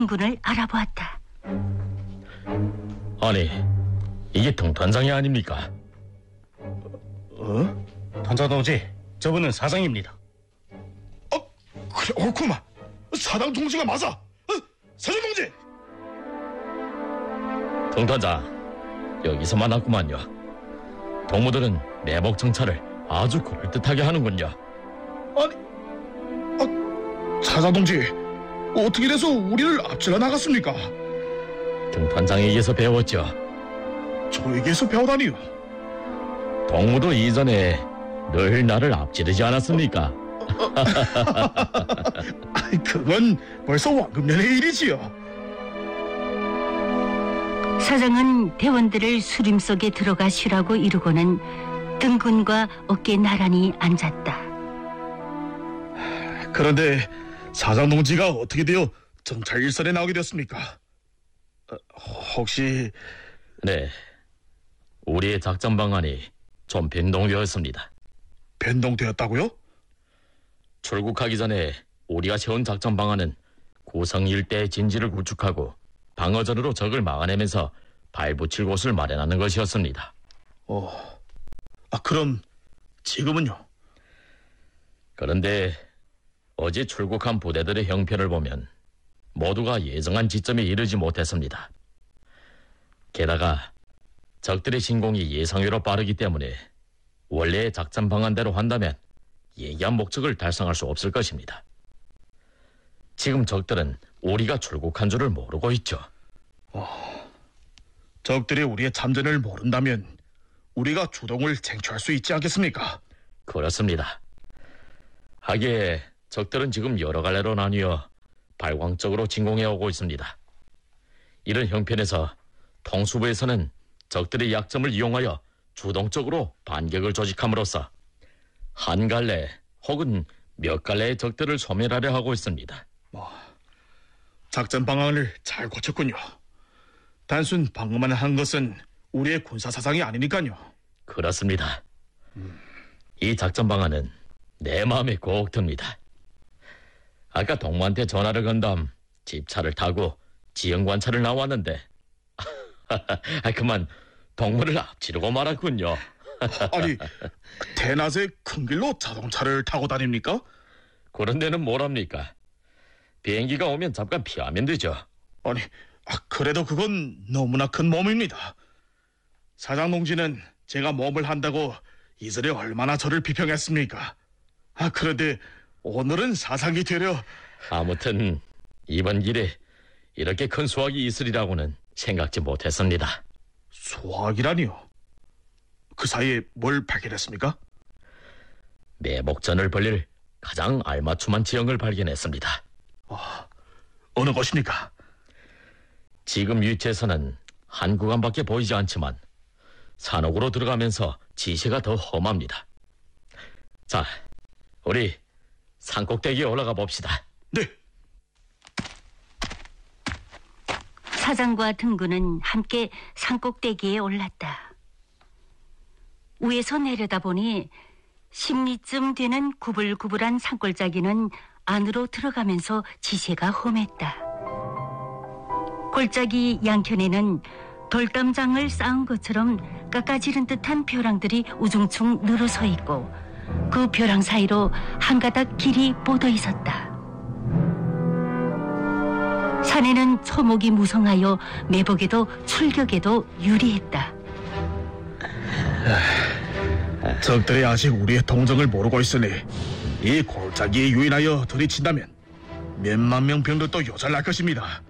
군을 알아보았다. 아니, 이게 동탄장이 아닙니까? 단자동지, 저분은 사장입니다. 그래 옳구만. 사장 동지가 맞아. 사장 동지. 동탄장, 여기서 만났구만요. 동무들은 매복 정찰을 아주 그럴듯하게 하는군요. 사장 동지, 어떻게 돼서 우리를 앞질러 나갔습니까? 동탄장에게서 배웠죠. 저에게서 배우다니요. 동무도 이전에 늘 나를 앞지르지 않았습니까? 그건 벌써 왕금년의 일이지요. 사장은 대원들을 수림 속에 들어가 쉬라고 이르고는 등군과 어깨 나란히 앉았다. 그런데 사장 동지가 어떻게 되어 정찰 일선에 나오게 되었습니까? 혹시 네, 우리의 작전 방안이 좀 변동되었습니다. 변동되었다고요? 출국하기 전에 우리가 세운 작전 방안은 고성 일대의 진지를 구축하고 방어전으로 적을 막아내면서 발붙일 곳을 마련하는 것이었습니다. 그럼 지금은요? 그런데 어제 출국한 부대들의 형편을 보면 모두가 예정한 지점에 이르지 못했습니다. 게다가 적들의 진공이 예상외로 빠르기 때문에 원래의 작전 방안대로 한다면 예기한 목적을 달성할 수 없을 것입니다. 지금 적들은 우리가 출국한 줄을 모르고 있죠. 적들이 우리의 참전을 모른다면 우리가 주동을 쟁취할 수 있지 않겠습니까? 그렇습니다. 하기에 적들은 지금 여러 갈래로 나뉘어 발광적으로 진공해 오고 있습니다. 이런 형편에서 통수부에서는 적들의 약점을 이용하여 주동적으로 반격을 조직함으로써 한 갈래 혹은 몇 갈래의 적들을 소멸하려 하고 있습니다. 작전 방안을 잘 고쳤군요. 단순 방어만 한 것은 우리의 군사 사상이 아니니까요. 그렇습니다. 이 작전 방안은 내 마음에 꼭 듭니다. 아까 동무한테 전화를 건 다음 집차를 타고 지형 관찰을 나왔는데 그만 동무를 앞지르고 말았군요. 아니, 대낮에 큰 길로 자동차를 타고 다닙니까? 그런 데는 뭐랍니까? 비행기가 오면 잠깐 피하면 되죠. 아니, 그래도 그건 너무나 큰 몸입니다. 사장 동지는 제가 몸을 한다고 이전에 얼마나 저를 비평했습니까? 그런데 오늘은 사상이 되려. 아무튼 이번 길에 이렇게 큰 수확이 있으리라고는 생각지 못했습니다. 수확이라니요? 그 사이에 뭘 발견했습니까? 매복전을 벌릴 가장 알맞춤한 지형을 발견했습니다. 어느 곳입니까? 지금 위치에서는 한 구간밖에 보이지 않지만 산옥으로 들어가면서 지세가 더 험합니다. 자, 우리 산꼭대기에 올라가 봅시다. 네. 사장과 등군은 함께 산꼭대기에 올랐다. 위에서 내려다보니 10리쯤 되는 구불구불한 산골짜기는 안으로 들어가면서 지세가 험했다. 골짜기 양편에는 돌담장을 쌓은 것처럼 깎아지른 듯한 벼랑들이 우중충 늘어서 있고 그 벼랑 사이로 한 가닥 길이 뻗어 있었다. 산에는 초목이 무성하여 매복에도 출격에도 유리했다. 적들이 아직 우리의 동정을 모르고 있으니 이 골짜기에 유인하여 들이친다면 몇만 명 병력도 요잘날 것입니다.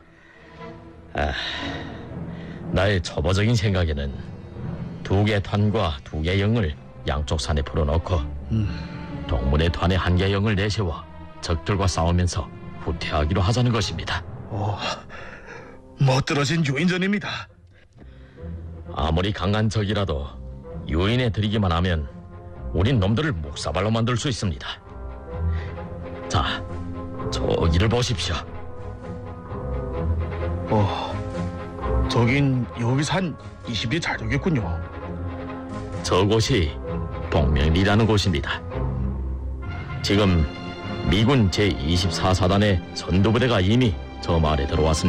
나의 초보적인 생각에는 2개 탄과 2개 영을 양쪽 산에 풀어놓고 동문의 탄에 1개 영을 내세워 적들과 싸우면서 후퇴하기로 하자는 것입니다. 멋들어진 유인전입니다. 아무리 강한 적이라도 유인에 들이기만 하면 우린 놈들을 묵사발로 만들 수 있습니다. 자, 저기를 보십시오. 저긴 여기서 한 20리 잘 되겠군요. 저곳이 복명리라는 곳입니다. 지금 미군 제24사단의 선두부대가 이미 저 마을에 들어왔습니다.